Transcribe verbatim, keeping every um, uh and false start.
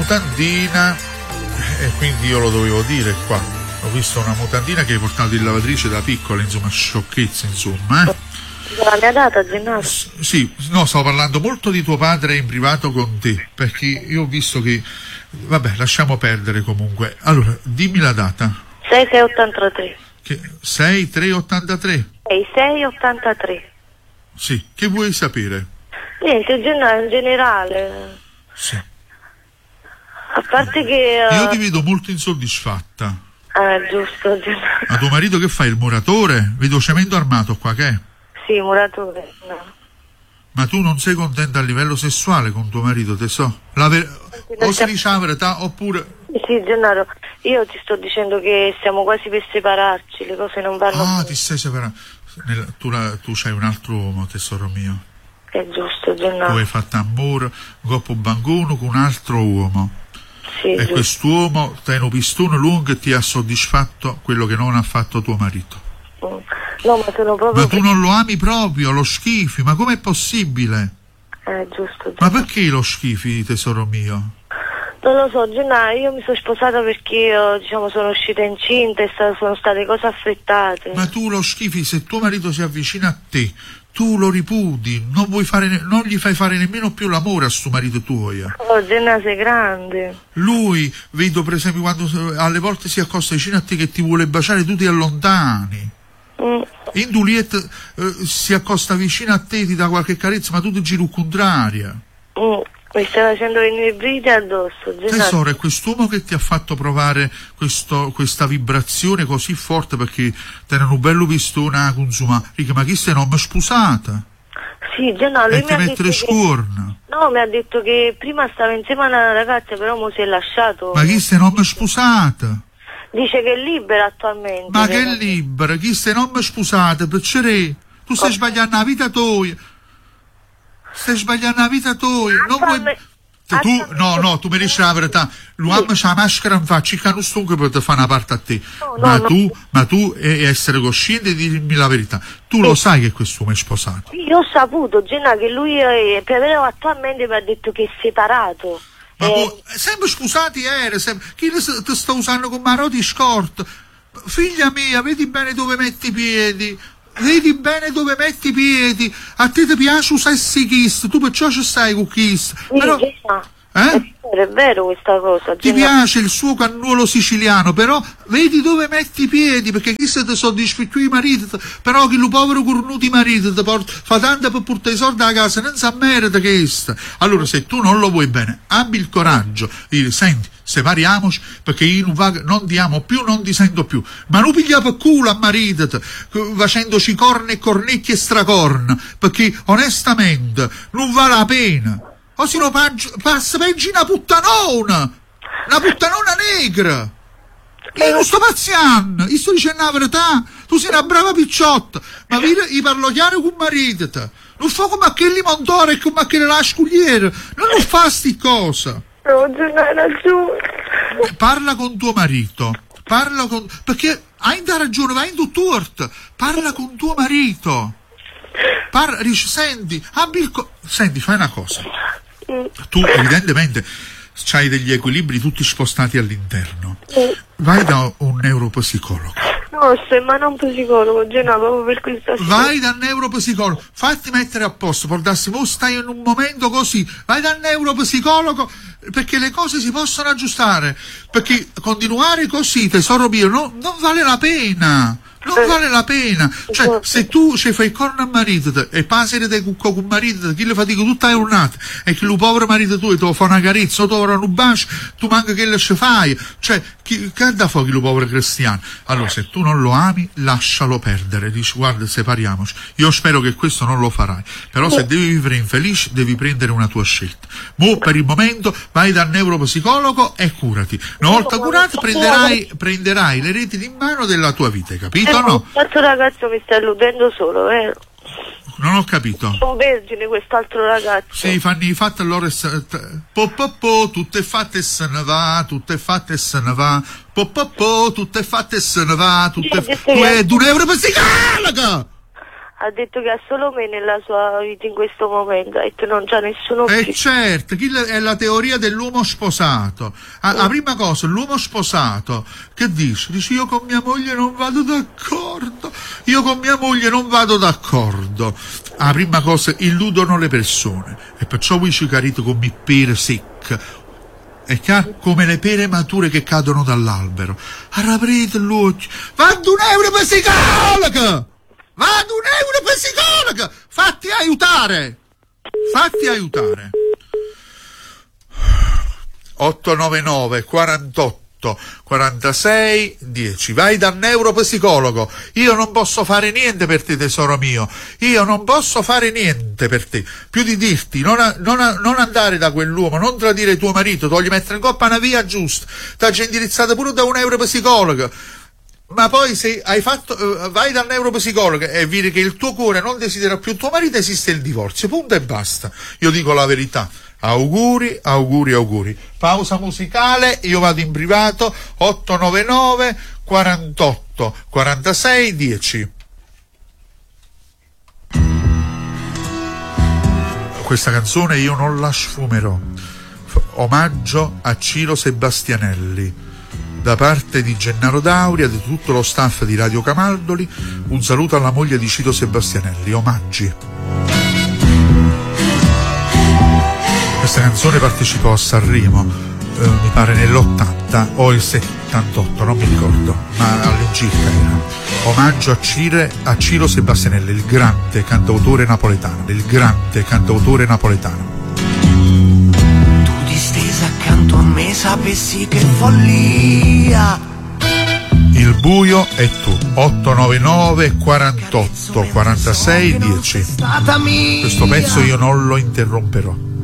mutandina, e quindi io lo dovevo dire qua. Ho visto una mutandina che hai portato in lavatrice da piccola, insomma, sciocchezza, insomma, eh? La mia data, Gennaro? S- sì, no, stavo parlando molto di tuo padre in privato con te, perché io ho visto che, vabbè, lasciamo perdere comunque. Allora, dimmi la data. sei sei ottantatré. Che, sei tre ottantatré? sei sei ottantatré. Sì, che vuoi sapere? Niente, Gennaro, in generale. Sì. A parte che... Uh... Io ti vedo molto insoddisfatta. Ah, giusto, Gennaro. Ma tuo marito che fa? Il muratore? Vedo cemento armato qua, che è? Sì, muratore, no. Ma tu non sei contenta a livello sessuale con tuo marito, te so? La ver- o si dice la verità oppure... Sì, Gennaro, io ti sto dicendo che stiamo quasi per separarci, le cose non vanno Ah, bene. ti stai separando. Nella, tu, la, tu c'hai un altro uomo, tesoro mio. È giusto, Gennaro. Tu hai fatto amore, coppo banguno con un altro uomo. Sì, e giusto. Quest'uomo ti ha un pistone lungo e ti ha soddisfatto quello che non ha fatto tuo marito. Mm. No, ma sono proprio... Ma tu non lo ami proprio, lo schifi, ma com'è possibile? È giusto, Gennaro. Ma perché lo schifi, tesoro mio? Non lo so, Gennaro, io mi sono sposata perché io, diciamo, sono uscita incinta e sta- sono state cose affrettate. Ma tu lo schifi, se tuo marito si avvicina a te, tu lo ripudi, non vuoi fare ne- non gli fai fare nemmeno più l'amore a suo marito tuo. eh. Oh, Gennaro, sei grande. Lui, vedo per esempio quando eh, alle volte si accosta vicino a te che ti vuole baciare, tu ti allontani. Mm. In Juliet eh, si accosta vicino a te, ti dà qualche carezza, ma tu ti giri contraria. Mm. Mi stai facendo venire i brividi addosso, Gennaro. Tesoro, è quest'uomo che ti ha fatto provare questo, questa vibrazione così forte perché te ne un bello pistone a consumare. Rica, ma chi sei non mi sposata? Sì, Gennaro, lui E mi ti ha detto mettere che... scorna. No, mi ha detto che prima stava insieme a una ragazza, però mo si è lasciato. Ma chi sei non mi sposata? Dice che è libera attualmente. Ma che Gennaro. è libera? Chi sei non mi sposata? Piacere? Tu stai Oh. sbagliando la vita tua. Stai sbagliando la vita tua. Non vuoi... Attualme- Te tu, no, attualmente- no, tu mi dici la verità. L'uomo c'ha la maschera in faccia, che non sto per te fare una parte a te. No, no, ma no. tu, ma tu, e essere cosciente di dirmi la verità. Tu lo sai che quest'uomo è sposato. Io ho saputo, Gennaro, che lui è, però attualmente mi ha detto che è separato. Ma Eh, poi, sempre sposati era, sempre. Chi le- ti sta usando con maroti scort? Figlia mia, vedi bene dove metti i piedi. Vedi bene dove metti i piedi. A te ti piace usare il kiss, tu perciò ci stai con kiss. sì, Però, Gennaro, eh? è vero, è vero questa cosa. Ti Gennaro. piace il suo cannuolo siciliano, però vedi dove metti i piedi, perché chi se ti soddisfi tu i mariti, però chi lo povero cornuto i mariti ti porta, fa tanto per portare i soldi a casa, non sa merita che sta. Allora se tu non lo vuoi bene, abbi il coraggio di dire, senti, separiamoci, perché io non, va- non ti amo più, non ti sento più, ma non piglia per culo a marito, facendoci corna e cornecchie e stracorna, perché onestamente non vale la pena. O se no pag- passa peggio una puttanona, una puttanona negra. Io non sto pazziando, io sto dicendo la verità, tu sei una brava picciotta, ma io, io parlo chiaro con marito, te. Non fa come aquelli montore e come aquelle lascugliere, non lo fa sti cosa. No, Gennaro, hai ragione. Parla con tuo marito, parla con... perché hai da ragione, vai in tutt'ort, parla con tuo marito. Parla, dice, senti, abbi il co- senti, fai una cosa. Tu evidentemente c'hai degli equilibri tutti spostati all'interno. Vai da un neuropsicologo. No, sto in mano a un psicologo, Gennaro, proprio per questa cosa. Vai dal neuropsicologo, fatti mettere a posto, portarsi, mo stai in un momento così, vai dal neuropsicologo perché le cose si possono aggiustare, perché continuare così, tesoro mio, no, non vale la pena. Non vale la pena, cioè se tu ci fai corno a marito e passi di cucco con marito, chi le fatica tutta la giornata e che il povero marito tuo ti fa una carezza o ti fa un bacio, tu manca che le ci fai, cioè chi, che da fuoco il povero cristiano? Allora se tu non lo ami lascialo perdere, dici guarda separiamoci, io spero che questo non lo farai, però se devi vivere infelice devi prendere una tua scelta. Mo per il momento vai dal neuropsicologo e curati, una volta curato prenderai, prenderai le reti in mano della tua vita, hai capito? No? Questo ragazzo mi sta illudendo solo, vero? Non ho capito. Un vergine quest'altro ragazzo. Sì, fanno i fatti allora. Po po po, tutto è fatto e se ne va, tutto è fatto e se ne va. Po po po, tutto è fatto e se ne va, tutto è Sì, sì, tu sì. è un neuropsicologo! ha detto che ha solo me nella sua vita in questo momento e che non c'ha nessuno più. E certo, è la teoria dell'uomo sposato. Ah, mm. La prima cosa, l'uomo sposato, che dice? Dice, io con mia moglie non vado d'accordo, io con mia moglie non vado d'accordo. La prima cosa, illudono le persone, e perciò voi ci carite come pere secche, è chiaro? Come le pere mature che cadono dall'albero. Araprete l'occhio, vado un euro per psicologa! Vado un euro per psicologa! Fatti aiutare! Fatti aiutare! otto nove nove quarantotto quarantasei dieci. Vai dal neuropsicologo. Io non posso fare niente per te, tesoro mio. Io non posso fare niente per te. Più di dirti, non, a, non, a, non andare da quell'uomo, non tradire tuo marito, togli mettere in coppa una via giusta. T'ha indirizzata pure da un neuropsicologo. Ma poi se hai fatto, uh, vai dal neuropsicologo e vedi che il tuo cuore non desidera più tuo marito, esiste il divorzio, punto e basta. Io dico la verità. Auguri, auguri, auguri. Pausa musicale, io vado in privato. Otto nove nove quarantotto quarantasei dieci. Questa canzone io non la sfumerò. Omaggio a Ciro Sebastianelli da parte di Gennaro Dauria, di tutto lo staff di Radio Camaldoli. Un saluto alla moglie di Ciro Sebastianelli. Omaggi. Questa canzone partecipò a Sanremo, eh, mi pare nell'ottanta o il settantotto, non mi ricordo, ma all'incirca era. Omaggio a, Cire, a Ciro Sebastianelli, il grande cantautore napoletano, il grande cantautore napoletano. Distesa accanto a me, sapessi che follia. Il buio è tu. Otto nove nove quarantotto quarantasei dieci. Questo pezzo io non lo interromperò.